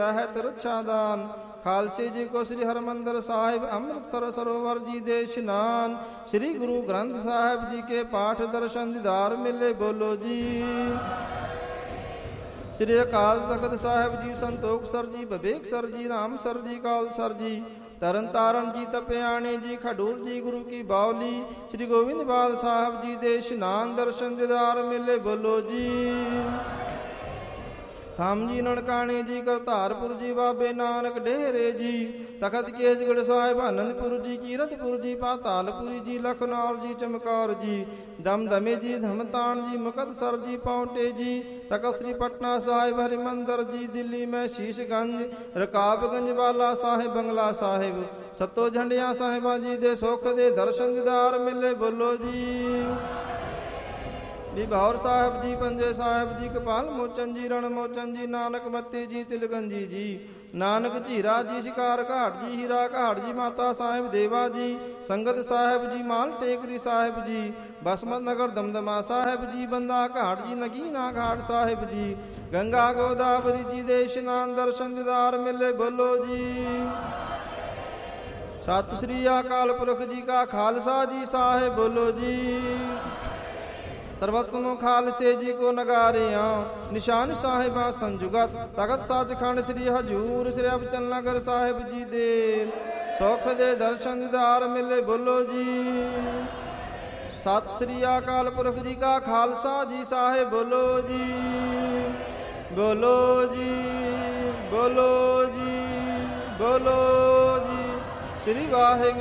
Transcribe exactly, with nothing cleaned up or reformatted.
ਹੈ ਤਿਰਛਾ ਦਾਨ। ਖਾਲਸੇ ਜੀ ਕੋ ਸ੍ਰੀ ਹਰਿਮੰਦਰ ਸਾਹਿਬ ਅੰਮ੍ਰਿਤਸਰ ਸਰੋਵਰ ਜੀ ਦੇ ਇਸ਼ਨਾਨ। ਸ੍ਰੀ ਗੁਰੂ ਗ੍ਰੰਥ ਸਾਹਿਬ ਜੀ ਕੇ ਪਾਠ ਦਰਸ਼ਨ ਦੀਦਾਰ ਮਿਲੇ ਬੋਲੋ ਜੀ। ਸ੍ਰੀ ਅਕਾਲ ਤਖਤ ਸਾਹਿਬ ਜੀ, ਸੰਤੋਖ ਸਰ ਜੀ, ਬਵੇਕ ਸਰ ਜੀ, ਰਾਮ ਸਰ ਜੀ, ਕਾਲ ਸਰ ਜੀ, ਤਰਨ ਤਾਰਨ ਜੀ, ਤਪਿਆਣੇ ਜੀ, ਖਡੂਰ ਜੀ, ਗੁਰੂ ਕੀ ਬਾਉਲੀ। ਸ੍ਰੀ ਗੋਬਿੰਦਵਾਲ ਸਾਹਿਬ ਜੀ ਦੇ ਇਸ਼ਨਾਨ ਦਰਸ਼ਨ ਦੀਦਾਰ ਮਿਲੇ ਬੋਲੋ ਜੀ। ਥਾਮ ਜੀ, ਨਨਕਾਣੇ ਜੀ, ਕਰਤਾਰਪੁਰ ਜੀ, ਬਾਬੇ ਨਾਨਕ ਡੇਰੇ ਜੀ, ਤਖਤ ਕੇਸਗੜ੍ਹ ਸਾਹਿਬ, ਆਨੰਦਪੁਰ ਜੀ, ਕੀਰਤਪੁਰ ਜੀ, ਪਾਤਾਲਪੁਰੀ ਜੀ, ਲਖਨੌਰ ਜੀ, ਚਮਕੌਰ ਜੀ, ਦਮਦਮੇ ਜੀ, ਧਮਤਾਨ ਜੀ, ਮੁਕਤਸਰ ਜੀ, ਪੌਂਟੇ ਜੀ, ਤਖਤ ਸ੍ਰੀ ਪਟਨਾ ਸਾਹਿਬ, ਹਰਿਮੰਦਰ ਜੀ, ਦਿੱਲੀ ਮੈਂ ਸ਼ੀਸ਼ਗੰਜ, ਰਕਾਬਗੰਜ ਵਾਲਾ ਸਾਹਿਬ, ਬੰਗਲਾ ਸਾਹਿਬ, ਸੱਤੋ ਝੰਡਿਆਂ ਸਾਹਿਬਾਂ ਜੀ ਦੇ ਸੁੱਖ ਦੇ ਦਰਸ਼ਨ ਦੀਦਾਰ ਮਿਲੇ ਬੋਲੋ ਜੀ। ਬਿਭੌਰ ਸਾਹਿਬ ਜੀ, ਪੰਜੇ ਸਾਹਿਬ ਜੀ, ਕਪਾਲ ਮੋਚਨ ਜੀ, ਰਣ ਮੋਚਨ ਜੀ, ਨਾਨਕ ਮੱਤੀ ਜੀ, ਤਿਲਗੰਜੀ ਜੀ, ਨਾਨਕ ਝੀਰਾ ਜੀ, ਸ਼ਿਕਾਰ ਘਾਟ ਜੀ, ਹੀਰਾ ਘਾਟ ਜੀ, ਮਾਤਾ ਸਾਹਿਬ ਦੇਵਾ ਜੀ, ਸੰਗਤ ਸਾਹਿਬ ਜੀ, ਮਾਲ ਟੇਕਰੀ ਸਾਹਿਬ ਜੀ, ਬਸਮਤ ਨਗਰ ਦਮਦਮਾ ਸਾਹਿਬ ਜੀ, ਬੰਦਾ ਘਾਟ ਜੀ, ਨਗੀਨਾ ਘਾਟ ਸਾਹਿਬ ਜੀ, ਗੰਗਾ ਗੋਦਾਵਰੀ ਜੀ ਦੇ ਇਸ਼ਨਾਨ ਦਰਸ਼ਨ ਦੀਦਾਰ ਮਿਲੇ ਬੋਲੋ ਜੀ। ਸਤਿ ਸ੍ਰੀ ਅਕਾਲ ਪੁਰਖ ਜੀ ਕਾ ਖਾਲਸਾ ਜੀ ਸਾਹਿਬ ਬੋਲੋ ਜੀ। ਸਰਬਤ ਸੁਨੋ ਖਾਲਸੇ ਜੀ ਕੋ ਨਗਾਰਿਆਂ, ਨਿਸ਼ਾਨ ਸਾਹਿਬਾਂ ਸੰਜੁਗਤ, ਤਖਤ ਸੱਚਖੰਡ ਸ੍ਰੀ ਹਜੂਰ ਸ੍ਰੀ ਅਬਚਲ ਨਗਰ ਸਾਹਿਬ ਜੀ ਦੇ ਸੁਖ ਦੇ ਦਰਸ਼ਨ ਦੀਦਾਰ ਮਿਲੇ ਬੋਲੋ ਜੀ। ਸਤਿ ਸ੍ਰੀ ਅਕਾਲ ਪੁਰਖ ਜੀ ਕਾ ਖਾਲਸਾ ਜੀ ਸਾਹਿਬ ਬੋਲੋ ਜੀ। ਬੋਲੋ ਜੀ, ਬੋਲੋ ਜੀ, ਬੋਲੋ ਜੀ। ਸ੍ਰੀ ਵਾਹਿਗੁਰੂ।